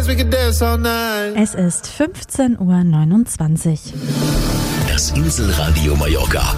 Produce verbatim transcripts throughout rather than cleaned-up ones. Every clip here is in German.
Es ist fünfzehn Uhr neunundzwanzig. Das Inselradio Mallorca.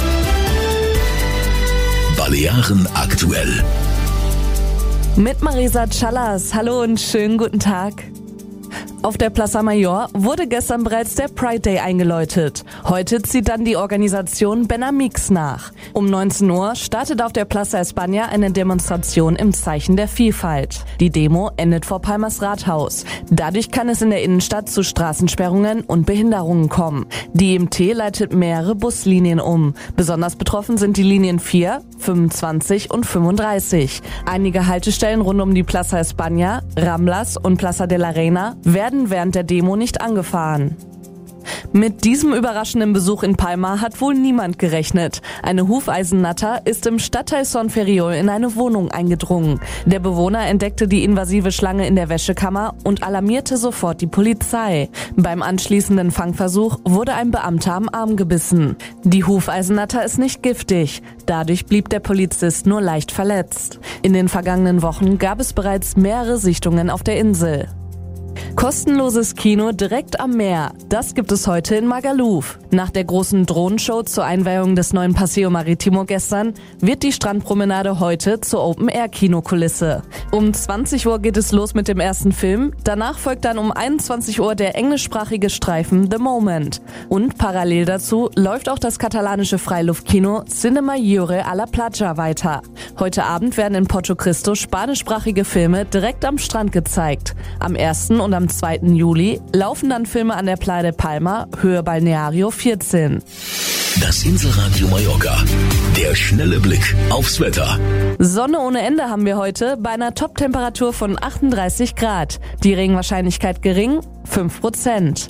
Balearen aktuell. Mit Marisa Callas. Hallo und schönen guten Tag. Auf der Plaza Mayor wurde gestern bereits der Pride Day eingeläutet. Heute zieht dann die Organisation Benamix nach. Um neunzehn Uhr startet auf der Plaza España eine Demonstration im Zeichen der Vielfalt. Die Demo endet vor Palmas Rathaus. Dadurch kann es in der Innenstadt zu Straßensperrungen und Behinderungen kommen. Die I M T leitet mehrere Buslinien um. Besonders betroffen sind die Linien vier, fünfundzwanzig und fünfunddreißig. Einige Haltestellen rund um die Plaza España, Ramblas und Plaza de la Reina werden während der Demo nicht angefahren. Mit diesem überraschenden Besuch in Palma hat wohl niemand gerechnet. Eine Hufeisennatter ist im Stadtteil Son Ferriol in eine Wohnung eingedrungen. Der Bewohner entdeckte die invasive Schlange in der Wäschekammer und alarmierte sofort die Polizei. Beim anschließenden Fangversuch wurde ein Beamter am Arm gebissen. Die Hufeisennatter ist nicht giftig. Dadurch blieb der Polizist nur leicht verletzt. In den vergangenen Wochen gab es bereits mehrere Sichtungen auf der Insel. Kostenloses Kino direkt am Meer. Das gibt es heute in Magaluf. Nach der großen Drohnenshow zur Einweihung des neuen Paseo Maritimo gestern wird die Strandpromenade heute zur Open-Air-Kinokulisse. Um zwanzig Uhr geht es los mit dem ersten Film. Danach folgt dann um einundzwanzig Uhr der englischsprachige Streifen The Moment. Und parallel dazu läuft auch das katalanische Freiluftkino Cinema Lliure a la Platja weiter. Heute Abend werden in Porto Cristo spanischsprachige Filme direkt am Strand gezeigt. Am ersten und am zweiten Juli laufen dann Filme an der Playa de Palma, Höhe Balneario vierzehn. Das Inselradio Mallorca. Der schnelle Blick aufs Wetter. Sonne ohne Ende haben wir heute bei einer Top-Temperatur von achtunddreißig Grad. Die Regenwahrscheinlichkeit gering, fünf Prozent.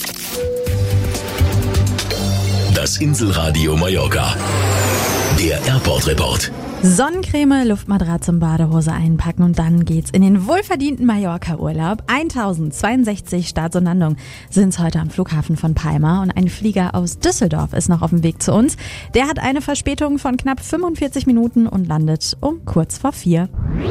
Das Inselradio Mallorca. Der Airport-Report. Sonnencreme, Luftmatratze und Badehose einpacken und dann geht's in den wohlverdienten Mallorca-Urlaub. tausendzweiundsechzig Starts und Landungen sind's heute am Flughafen von Palma und ein Flieger aus Düsseldorf ist noch auf dem Weg zu uns. Der hat eine Verspätung von knapp fünfundvierzig Minuten und landet um kurz vor vier.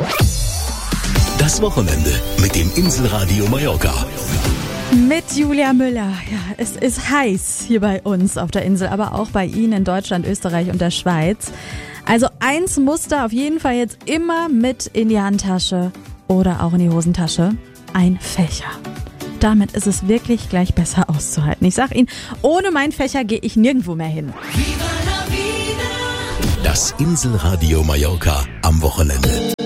Das Wochenende mit dem Inselradio Mallorca. Mit Julia Müller. Ja, es ist heiß hier bei uns auf der Insel, aber auch bei Ihnen in Deutschland, Österreich und der Schweiz. Also eins muss da auf jeden Fall jetzt immer mit in die Handtasche oder auch in die Hosentasche. Ein Fächer. Damit ist es wirklich gleich besser auszuhalten. Ich sag Ihnen, ohne meinen Fächer gehe ich nirgendwo mehr hin. Das Inselradio Mallorca am Wochenende.